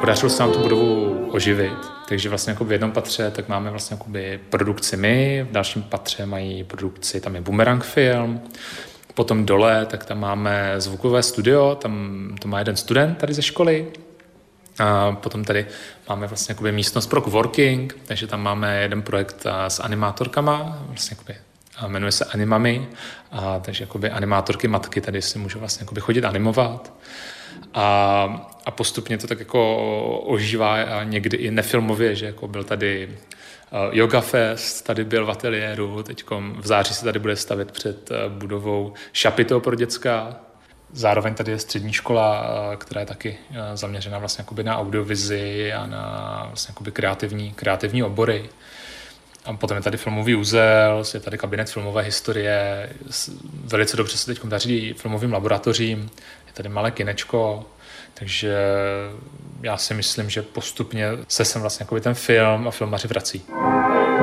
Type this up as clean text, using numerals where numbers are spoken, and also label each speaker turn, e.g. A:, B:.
A: podařilo se nám tu budovu oživit, takže vlastně jako v jednom patře tak máme vlastně produkci my, v dalším patře mají produkci, tam je Boomerang Film, potom dole, tak tam máme zvukové studio, tam to má jeden student tady ze školy. A potom tady máme vlastně místnost pro coworking, takže tam máme jeden projekt s animátorkama, vlastně jmenuje se Animami, takže animátorky matky tady si můžou vlastně chodit animovat. A postupně to tak jako ožívá a někdy i nefilmově, že jako byl tady Yoga Fest, tady byl v ateliéru, teď v září se tady bude stavět před budovou šapito pro děcka. Zároveň tady je střední škola, která je taky zaměřena vlastně na audiovizi a na vlastně kreativní obory. A potom je tady filmový úzel, je tady kabinet filmové historie, velice dobře se teď daří filmovým laboratořím, je tady malé kinečko, takže já si myslím, že postupně se sem vlastně ten film a filmaři vrací.